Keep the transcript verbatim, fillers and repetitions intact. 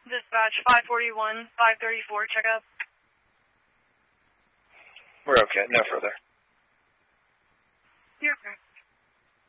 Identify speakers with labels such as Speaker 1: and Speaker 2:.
Speaker 1: Dispatch five forty-one, five thirty-four, check up.
Speaker 2: We're okay, no further.
Speaker 1: You're okay.